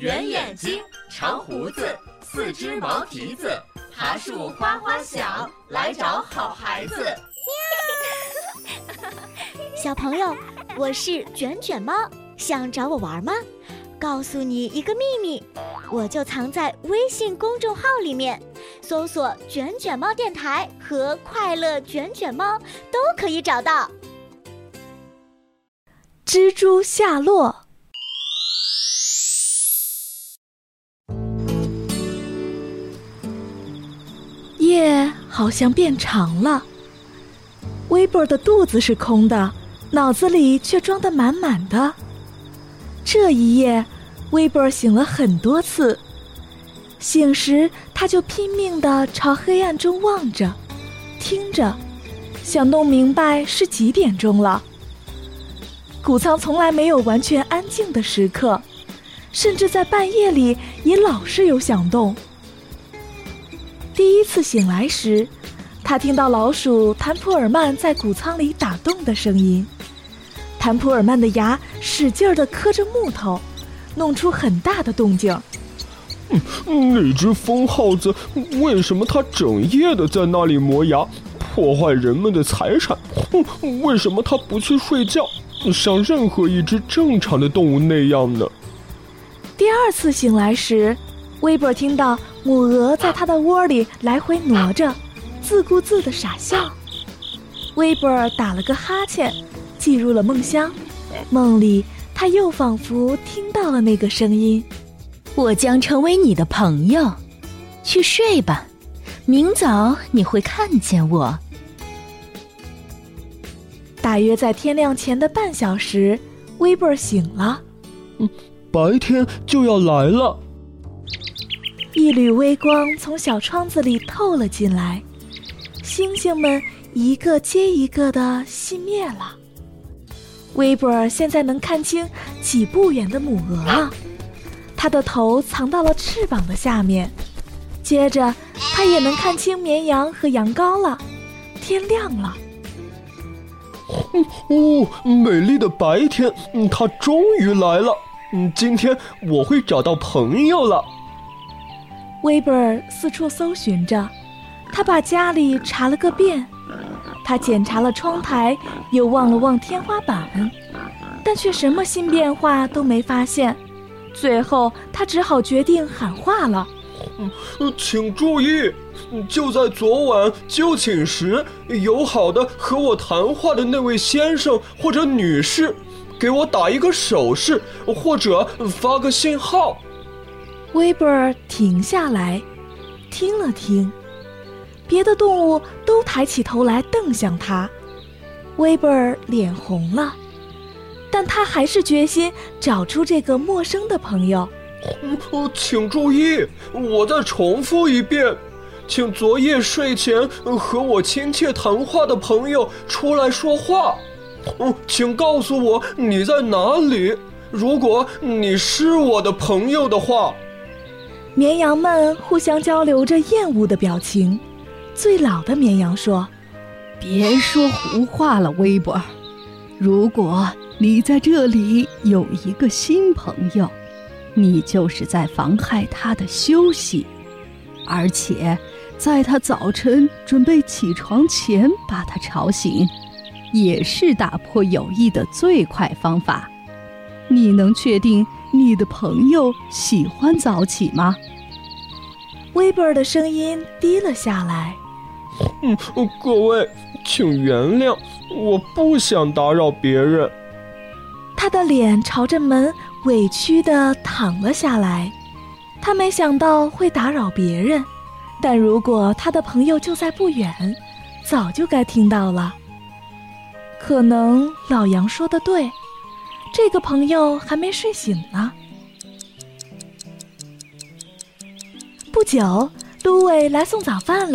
圆眼睛，长胡子，四只毛蹄子，爬树花花小，来找好孩子。 小朋友，我是卷卷猫，想找我玩吗？告诉你一个秘密，我就藏在微信公众号里面，搜索卷卷猫电台和快乐卷卷猫都可以找到。 蜘蛛下落。夜好像变长了，威伯的肚子是空的，脑子里却装得满满的。这一夜，威伯醒了很多次，醒时他就拼命地朝黑暗中望着，听着，想弄明白是几点钟了。谷仓从来没有完全安静的时刻，甚至在半夜里也老是有响动。第一次醒来时，他听到老鼠谭普尔曼在谷仓里打洞的声音。谭普尔曼的牙使劲地磕着木头，弄出很大的动静。 那只疯耗子，为什么它整夜的在那里磨牙，破坏人们的财产？为什么它不去睡觉，像任何一只正常的动物那样呢？ 第二次醒来时，威伯听到母鹅在他的窝里来回挪着，自顾自地傻笑。威伯打了个哈欠，进入了梦乡。梦里他又仿佛听到了那个声音： 我将成为你的朋友，去睡吧，明早你会看见我。 大约在天亮前的半小时，威伯醒了。 白天就要来了。 一缕微光从小窗子里透了进来，星星们一个接一个地熄灭了。威伯现在能看清几步远的母鹅了，它的头藏到了翅膀的下面。接着他也能看清绵羊和羊羔了。天亮了。 美丽的白天，它终于来了。今天我会找到朋友了。 威伯四处搜寻着，他把家里查了个遍，他检查了窗台，又望了望天花板，但却什么新变化都没发现。最后他只好决定喊话了： 请注意，就在昨晚就寝时，友好的和我谈话的那位先生或者女士，给我打一个手势，或者发个信号。 威伯停下来，听了听，别的动物都抬起头来瞪向他。威伯脸红了，但他还是决心找出这个陌生的朋友。 请注意，我再重复一遍，请昨夜睡前和我亲切谈话的朋友出来说话。请告诉我你在哪里，如果你是我的朋友的话。 绵羊们互相交流着厌恶的表情。最老的绵羊说： 别说胡话了，威伯。如果你在这里有一个新朋友，你就是在妨害他的休息，而且在他早晨准备起床前把他吵醒，也是打破友谊的最快方法。你能确定你的朋友喜欢早起吗？ 威伯的声音低了下来。 各位，请原谅，我不想打扰别人。 他的脸朝着门委屈地躺了下来。他没想到会打扰别人，但如果他的朋友就在不远，早就该听到了。可能老杨说的对，这个朋友还没睡醒呢。不久，芦苇来送早饭了。